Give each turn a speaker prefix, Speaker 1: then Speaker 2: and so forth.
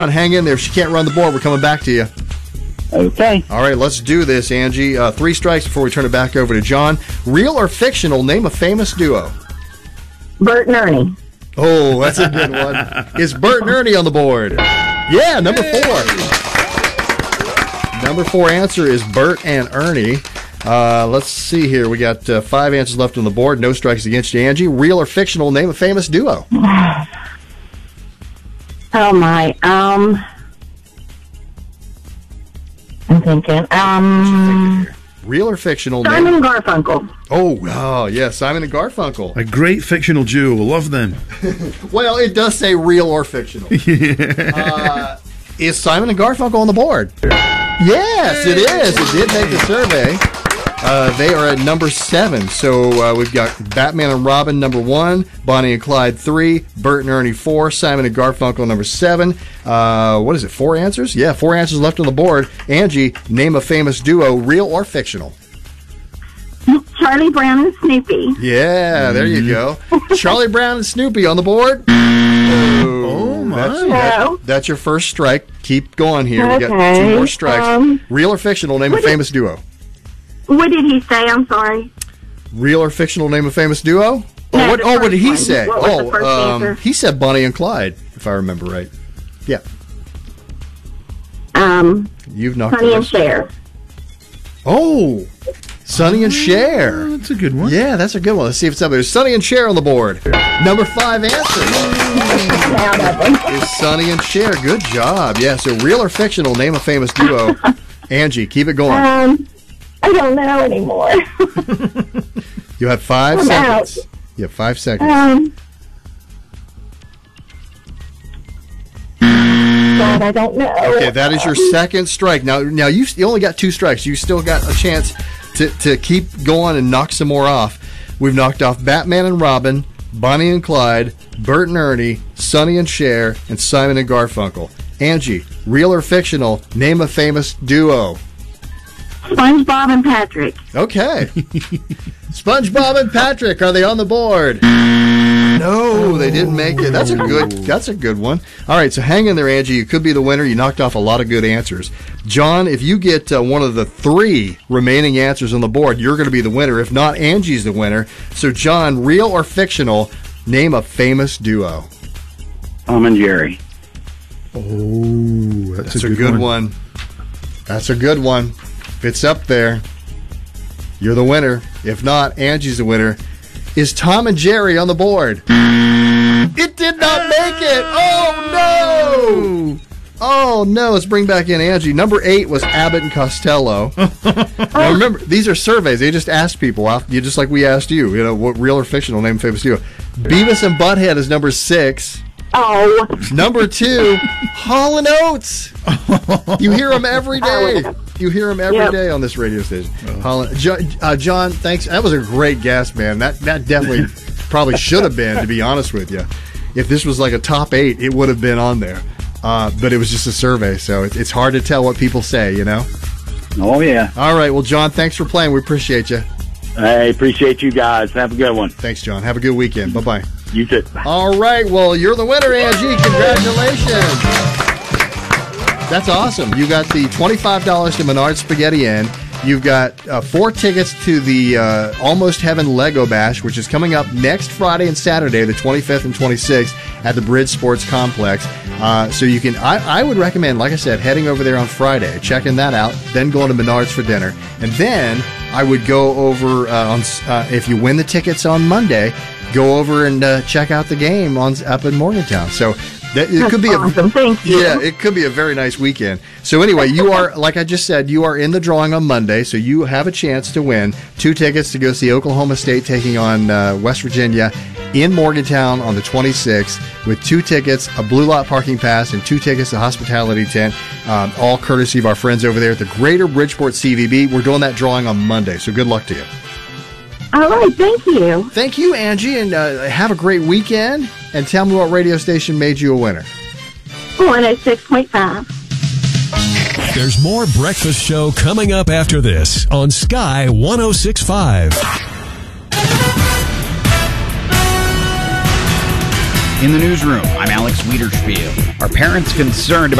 Speaker 1: Hang in there. If she can't run the board, we're coming back to you.
Speaker 2: Okay.
Speaker 1: All right, let's do this, Angie. 3 strikes before we turn it back over to John. Real or fictional, name a famous duo.
Speaker 3: Bert and Ernie.
Speaker 1: Oh, that's a good one. Is Bert and Ernie on the board? Yeah, number 4. Number 4 answer is Bert and Ernie. Let's see here. We got 5 answers left on the board. No strikes against you, Angie. Real or fictional, name a famous duo.
Speaker 3: Oh, my. I'm thinking.
Speaker 1: Real or fictional?
Speaker 3: Simon and Garfunkel.
Speaker 1: Oh, yeah, Simon and Garfunkel.
Speaker 4: A great fictional duo. Love them.
Speaker 1: Well, it does say real or fictional. Is Simon and Garfunkel on the board? Yes, it is. It did make the survey. They are at number 7. So we've got Batman and Robin, number 1, Bonnie and Clyde, 3, Bert and Ernie, 4, Simon and Garfunkel, number 7. What is it, 4 answers? Yeah, 4 answers left on the board. Angie, name a famous duo, real or fictional?
Speaker 3: Charlie Brown and Snoopy.
Speaker 1: Yeah, there you go. Charlie Brown and Snoopy on the board.
Speaker 4: Oh, my.
Speaker 1: That's your first strike. Keep going here. We got
Speaker 3: Okay.
Speaker 1: 2 more strikes. Real or fictional, name a famous duo.
Speaker 3: What did he say? I'm sorry.
Speaker 1: Real or fictional, name a famous duo?
Speaker 3: No,
Speaker 1: What did he
Speaker 3: one.
Speaker 1: say?
Speaker 3: What was the first answer?
Speaker 1: He said Bonnie and Clyde, if I remember right. Yeah. You've knocked
Speaker 3: Sonny
Speaker 1: the
Speaker 3: and
Speaker 1: rest.
Speaker 3: Cher.
Speaker 1: Oh, Sonny and Cher.
Speaker 4: That's a good one.
Speaker 1: Yeah, that's a good one. Let's see if it's up there. There's Sonny and Cher on the board. Number 5 answer is Sonny and Cher. Good job. Yeah, so real or fictional, name a famous duo. Angie, keep it going.
Speaker 3: I don't know anymore.
Speaker 1: You have 5
Speaker 3: I'm
Speaker 1: seconds.
Speaker 3: out.
Speaker 1: You have 5 seconds.
Speaker 3: God, I don't know.
Speaker 1: Okay, that is your second strike. Now you only got 2 strikes. You still got a chance to keep going and knock some more off. We've knocked off Batman and Robin, Bonnie and Clyde, Bert and Ernie, Sonny and Cher, and Simon and Garfunkel. Angie, real or fictional, name a famous duo.
Speaker 3: SpongeBob and Patrick.
Speaker 1: Okay. SpongeBob and Patrick, are they on the board? No, they didn't make it. That's a good one. All right, so hang in there, Angie. You could be the winner. You knocked off a lot of good answers. John, if you get one of the 3 remaining answers on the board, you're going to be the winner. If not, Angie's the winner. So, John, real or fictional, name a famous duo.
Speaker 2: Tom and Jerry.
Speaker 4: Oh, that's a
Speaker 1: good one. That's a good one. If it's up there, you're the winner. If not, Angie's the winner. Is Tom and Jerry on the board? It did not make it. Oh, no. Oh, no. Let's bring back in Angie. Number 8 was Abbott and Costello. Now, remember, these are surveys. They just asked people, just like we asked you, what real or fictional name famous duo. Beavis and Butthead is number 6.
Speaker 3: Oh.
Speaker 1: Number 2, Hall & Oates. You hear them every day. You hear them every day on this radio station. John, thanks. That was a great guess, man. That definitely probably should have been, to be honest with you. If this was like a top 8, it would have been on there. But it was just a survey, so it's hard to tell what people say,
Speaker 2: Oh, yeah.
Speaker 1: All right. Well, John, thanks for playing. We appreciate you.
Speaker 2: I appreciate you guys. Have a good one.
Speaker 1: Thanks, John. Have a good weekend. Bye-bye.
Speaker 2: You too.
Speaker 1: All right. Well, you're the winner, Angie. Congratulations. That's awesome. You got the $25 to Menard Spaghetti Inn. You've got 4 tickets to the Almost Heaven Lego Bash, which is coming up next Friday and Saturday, the 25th and 26th, at the Bridge Sports Complex. So you can, I would recommend, like I said, heading over there on Friday, checking that out, then going to Menard's for dinner. And then I would go over, if you win the tickets on Monday, go over and check out the game up in Morgantown. So it could be
Speaker 3: awesome. Thank you.
Speaker 1: Yeah, it could be a very nice weekend. So anyway, you are, like I just said, you are in the drawing on Monday, so you have a chance to win 2 tickets to go see Oklahoma State taking on West Virginia in Morgantown on the 26th, with 2 tickets, a Blue Lot parking pass, and 2 tickets to Hospitality Tent, all courtesy of our friends over there at the Greater Bridgeport CVB. We're doing that drawing on Monday, so good luck to you.
Speaker 3: All right, thank you.
Speaker 1: Thank you, Angie, and have a great weekend. And tell me what radio station made you a winner.
Speaker 3: 106.5.
Speaker 5: There's more Breakfast Show coming up after this on Sky 106.5.
Speaker 6: In the newsroom, I'm Alex Wiederspiel. Are parents concerned about